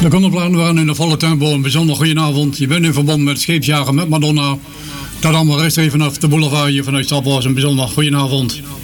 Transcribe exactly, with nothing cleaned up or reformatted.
De konderplaten waren in de volle tempo. Een bijzonder goedenavond. Je bent in verband met Scheepsjager met Madonna. Dat allemaal rechtstreeks vanaf de boulevard hier vanuit Staphorst. Een bijzonder goedenavond.